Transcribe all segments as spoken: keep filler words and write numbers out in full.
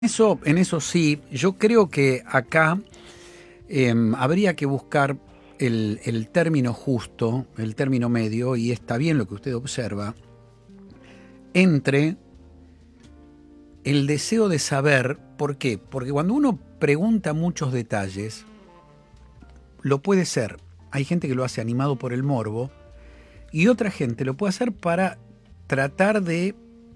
Eso, en eso sí, yo creo que acá eh, habría que buscar el, el término justo, el término medio, y está bien lo que usted observa, entre el deseo de saber. ¿Por qué? Porque cuando uno pregunta muchos detalles, lo puede ser. Hay gente que lo hace animado por el morbo, y otra gente lo puede hacer para tratar de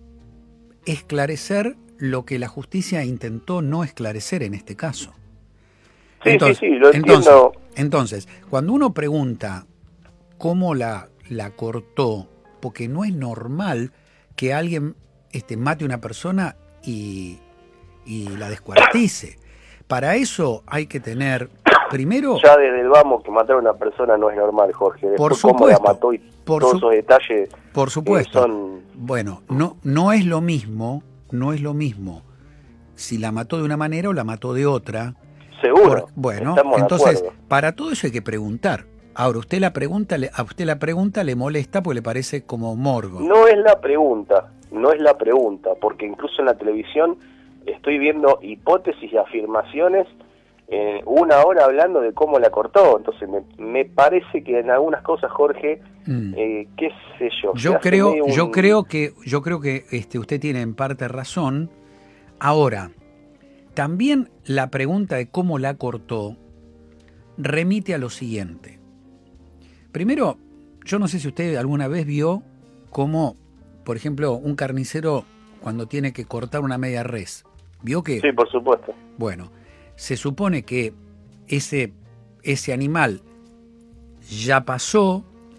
esclarecer lo que la justicia intentó no esclarecer en este caso. Sí, entonces, sí, sí, lo entonces, entiendo. Entonces, cuando uno pregunta cómo la, la cortó, porque no es normal que alguien este, mate a una persona y, y la descuartice. Para eso hay que tener, primero... Ya desde el vamos que matar a una persona no es normal, Jorge. Después por supuesto, cómo la mató y por todos su, esos detalles por supuesto. Eh, son... Bueno, no, no es lo mismo, no es lo mismo si la mató de una manera o la mató de otra. Seguro. Por, bueno, estamos entonces, de acuerdo. para todo eso hay que preguntar. Ahora, usted la pregunta, a usted la pregunta le molesta porque le parece como morbo. No es la pregunta, no es la pregunta, porque incluso en la televisión estoy viendo hipótesis y afirmaciones, eh, una hora hablando de cómo la cortó. Entonces me, me parece que en algunas cosas, Jorge, mm. eh, qué sé yo. Yo creo, un... yo creo que, yo creo que este, usted tiene en parte razón. Ahora, también la pregunta de cómo la cortó remite a lo siguiente. Primero, yo no sé si usted alguna vez vio cómo, por ejemplo, un carnicero cuando tiene que cortar una media res, ¿vio que? Sí, por supuesto. Bueno, se supone que ese, ese animal ya pasó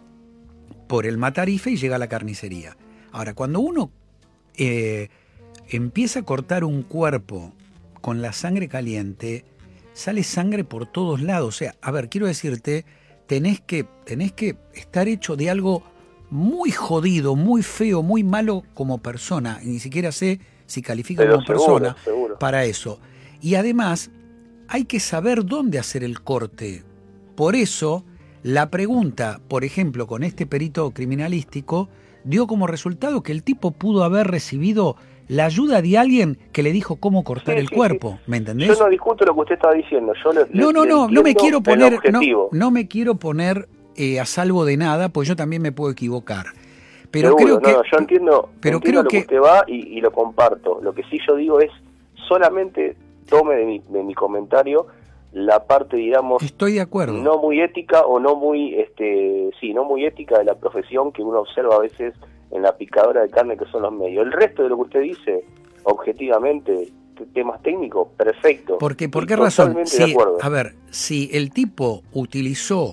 por el matarife y llega a la carnicería. Ahora, cuando uno eh, empieza a cortar un cuerpo con la sangre caliente, sale sangre por todos lados. O sea, a ver, quiero decirte, tenés que, tenés que estar hecho de algo muy jodido, muy feo, muy malo como persona. Y ni siquiera sé si califica Pero como seguro, persona seguro. para eso. Y además, hay que saber dónde hacer el corte. Por eso, la pregunta, por ejemplo, con este perito criminalístico, dio como resultado que el tipo pudo haber recibido la ayuda de alguien que le dijo cómo cortar sí, el sí, cuerpo, sí. ¿me entendés? Yo no discuto lo que usted está diciendo. Yo le, no, no, le, no, le no me quiero poner, no, no me quiero poner eh, a salvo de nada, pues yo también me puedo equivocar. Pero Seguro, creo que, no, no, yo entiendo, pero entiendo creo lo que, que usted va y, y lo comparto. Lo que sí yo digo es, solamente tome de mi, de mi comentario la parte, digamos, estoy de acuerdo, no muy ética o no muy, este, sí, no muy ética de la profesión que uno observa a veces en la picadora de carne, que son los medios. El resto de lo que usted dice, objetivamente, temas técnicos, perfecto. Porque, ¿por qué razón? Si, de acuerdo. A ver, si el tipo utilizó,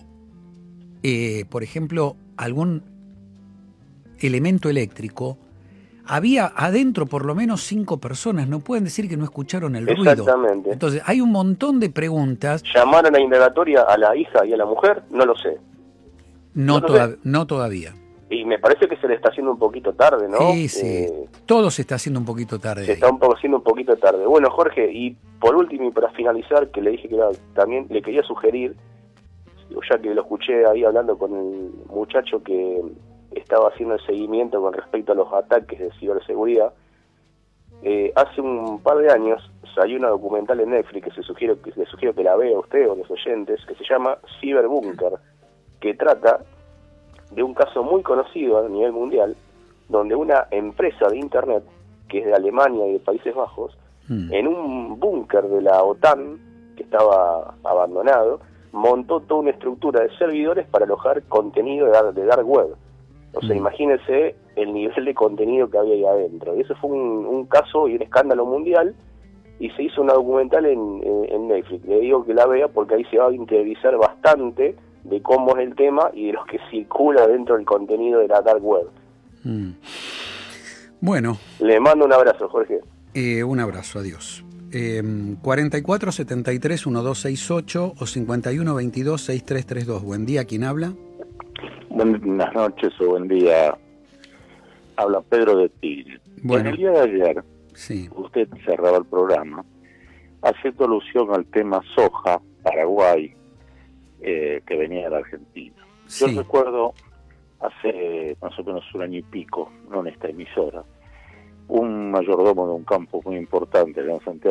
eh, por ejemplo, algún elemento eléctrico, había adentro por lo menos cinco personas, no pueden decir que no escucharon el ruido. Exactamente. Entonces, hay un montón de preguntas. ¿Llamaron a indagatoria a la hija y a la mujer? No lo sé. No, no, toda, sé. no todavía. Y me parece que se le está haciendo un poquito tarde, ¿no? Sí, sí. Eh, Todo se está haciendo un poquito tarde. Se ahí. está un poco haciendo un poquito tarde. Bueno, Jorge, y por último y para finalizar, que le dije que era, también le quería sugerir, ya que lo escuché ahí hablando con el muchacho que estaba haciendo el seguimiento con respecto a los ataques de ciberseguridad, eh, hace un par de años salió una documental en Netflix que se sugiero que le sugiero que la vea a usted o los oyentes, que se llama Cyberbunker, que trata de un caso muy conocido a nivel mundial, donde una empresa de internet, que es de Alemania y de Países Bajos, mm. en un búnker de la OTAN, que estaba abandonado, montó toda una estructura de servidores para alojar contenido de, de dark web. O sea, mm. imagínense el nivel de contenido que había ahí adentro. Y eso fue un, un caso y un escándalo mundial, y se hizo una documental en, en, en Netflix. Le digo que la vea porque ahí se va a interiorizar bastante de cómo es el tema y de lo que circula dentro del contenido de la dark web. Mm. Bueno. Le mando un abrazo, Jorge. Eh, un abrazo, adiós. Eh, cuarenta y cuatro setenta y tres doce sesenta y ocho o cincuenta y uno veintidós sesenta y tres treinta y dos. Buen día, ¿quién habla? Buenas noches o buen día. Habla Pedro de Tigre. Bueno. En el día de ayer, sí. usted cerraba el programa haciendo alusión al tema soja, Paraguay, eh, que venía de la Argentina. Sí. Yo recuerdo hace más o menos un año y pico, no en esta emisora, un mayordomo de un campo muy importante en Santiago